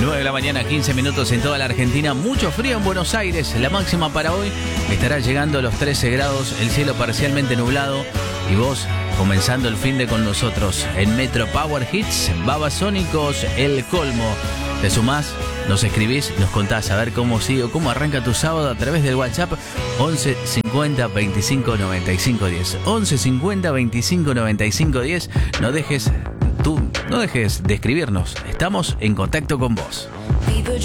9 de la mañana, 15 minutos en toda la Argentina. Mucho frío en Buenos Aires. La máxima para hoy estará llegando a los 13 grados. El cielo parcialmente nublado. Y vos comenzando el fin de con nosotros en Metro Power Hits, Babasónicos, El Colmo. ¿Te sumás? Nos escribís, nos contás a ver cómo sigue o cómo arranca tu sábado a través del WhatsApp 11 50 25 95 10. 11 50 25 95 10. No dejes de escribirnos. Estamos en contacto con vos.